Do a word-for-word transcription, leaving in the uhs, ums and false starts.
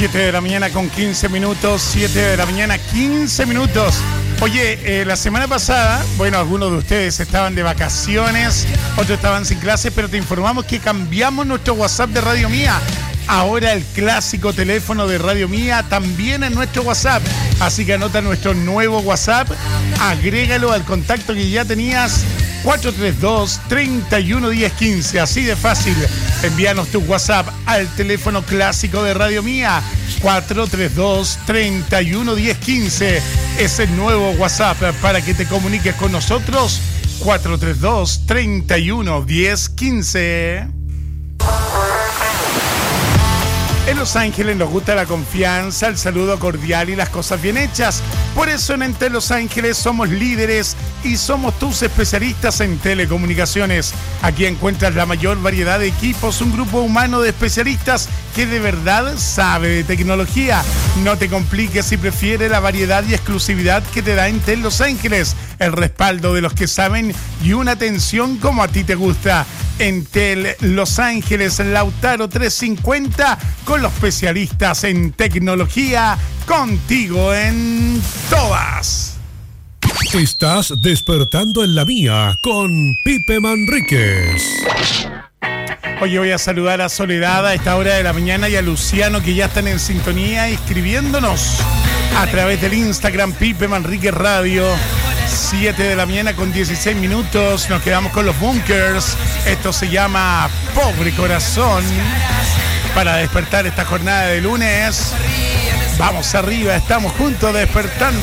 siete de la mañana con quince minutos, siete de la mañana, quince minutos. Oye, eh, la semana pasada, bueno, algunos de ustedes estaban de vacaciones, otros estaban sin clases, pero te informamos que cambiamos nuestro WhatsApp de Radio Mía. Ahora el clásico teléfono de Radio Mía también en nuestro WhatsApp. Así que anota nuestro nuevo WhatsApp, agrégalo al contacto que ya tenías, cuatro tres dos, tres uno uno cero uno cinco. Así de fácil. Envíanos tu WhatsApp al teléfono clásico de Radio Mía, cuatro tres dos, tres uno uno cero uno cinco. Es el nuevo WhatsApp para que te comuniques con nosotros, cuatro tres dos, tres uno uno cero uno cinco. En Los Ángeles nos gusta la confianza, el saludo cordial y las cosas bien hechas. Por eso en Entel Los Ángeles somos líderes y somos tus especialistas en telecomunicaciones. Aquí encuentras la mayor variedad de equipos, un grupo humano de especialistas que de verdad sabe de tecnología. No te compliques si prefieres la variedad y exclusividad que te da Entel Los Ángeles, el respaldo de los que saben y una atención como a ti te gusta. Entel Los Ángeles, Lautaro trescientos cincuenta, con los especialistas en tecnología, contigo en todas. Estás despertando en la Mía con Pipe Manríquez. Oye, voy a saludar a Soledad a esta hora de la mañana y a Luciano, que ya están en sintonía escribiéndonos a través del Instagram Pipe Manríquez Radio. siete de la mañana con dieciséis minutos. Nos quedamos con los Bunkers. Esto se llama Pobre Corazón. Para despertar esta jornada de lunes. Vamos arriba, estamos juntos despertando.